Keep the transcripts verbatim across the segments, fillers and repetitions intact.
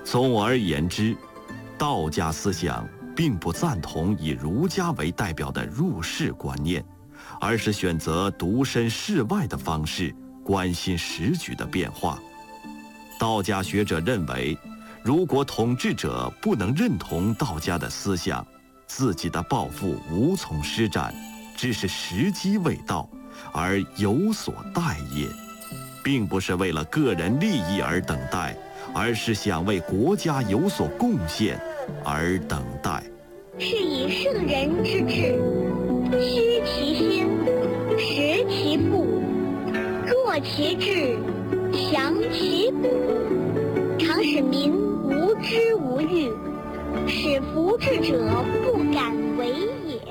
总而言之，道家思想并不赞同以儒家为代表的入世观念，而是选择独身事外的方式关心时局的变化。道家学者认为，如果统治者不能认同道家的思想，自己的抱负无从施展，只是时机未到而有所待也，并不是为了个人利益而等待，而是想为国家有所贡献而等待。 是以圣人之治，虚其心，实其腹，弱其志，强其骨，常使民无知无欲，使服治者不敢为也。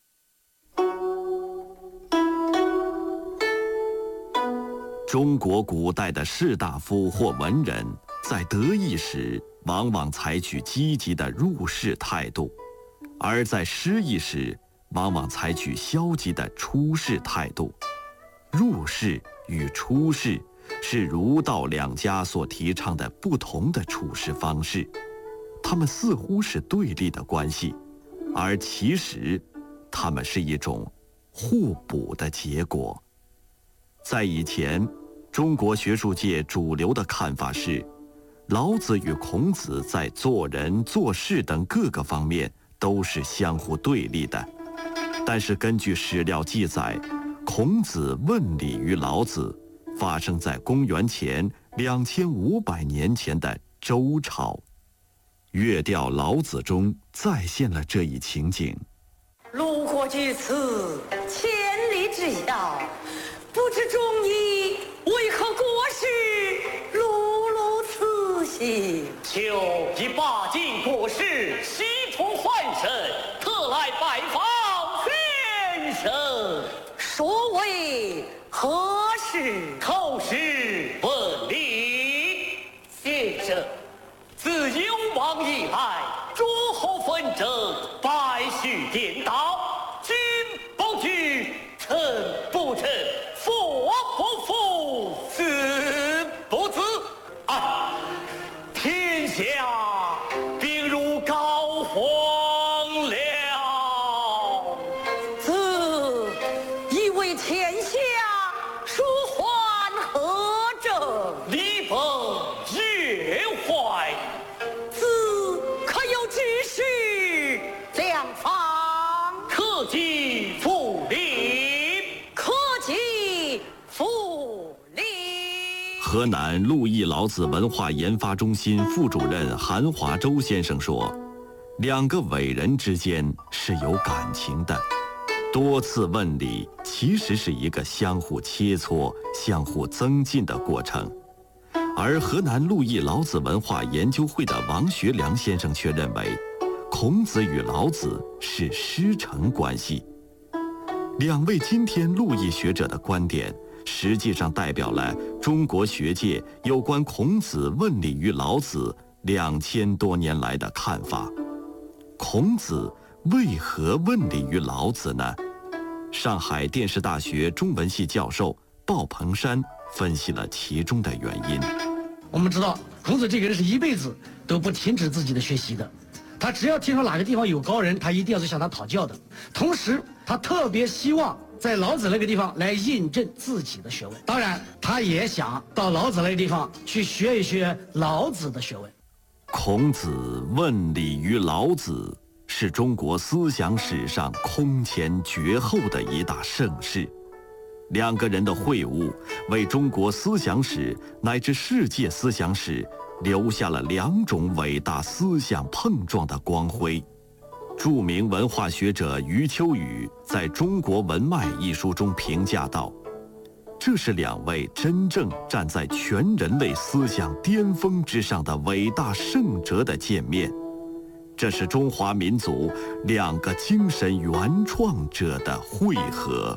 中国古代的士大夫或文人在得意时往往采取积极的入世态度，而在失意时往往采取消极的出世态度。入世与出世是儒道两家所提倡的不同的处事方式，他们似乎是对立的关系，而其实他们是一种互补的结果。在以前，中国学术界主流的看法是，老子与孔子在做人做事等各个方面都是相互对立的。但是根据史料记载，孔子问礼于老子发生在公元前两千五百年前的周朝。乐调《老子》中再现了这一情景。 路过于此，千里之遥，不知忠义，为何国事碌碌此行？ 求以罢尽国事，西出换身，特来拜访先生。 所谓何事？ 叩事问礼。先生，自幽王以来，诸侯纷争，百绪颠倒，君不惧，臣不臣，父不服，子不子。啊，天下病入膏肓了。 子以为天下孰患何症？ 礼崩乐坏。 子可有指示良方？ 克己复礼。 克己复礼。 河南陆毅老子文化研发中心副主任韩华洲先生说，两个伟人之间是有感情的，多次问礼其实是一个相互切磋、相互增进的过程。而河南陆毅老子文化研究会的王学良先生却认为，孔子与老子是师承关系。两位今天陆毅学者的观点实际上代表了中国学界有关孔子问礼于老子两千多年来的看法。孔子为何问礼于老子呢？上海电视大学中文系教授鲍鹏山分析了其中的原因。 我们知道孔子这个人是一辈子都不停止自己的学习的，他只要听说哪个地方有高人，他一定要去向他讨教的。同时他特别希望在老子那个地方来印证自己的学问，当然他也想到老子那个地方去学一学老子的学问。 孔子问礼于老子是中国思想史上空前绝后的一大盛事，两个人的会晤为中国思想史乃至世界思想史留下了两种伟大思想碰撞的光辉。著名文化学者余秋雨在《中国文脉》一书中评价道，这是两位真正站在全人类思想巅峰之上的伟大圣哲的见面，这是中华民族两个精神原创者的汇合。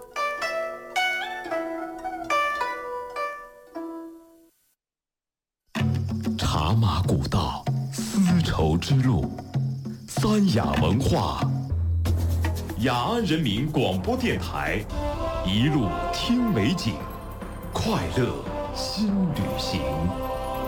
茶马古道，丝绸之路，三雅文化，雅安人民广播电台，一路听美景，快乐新旅行。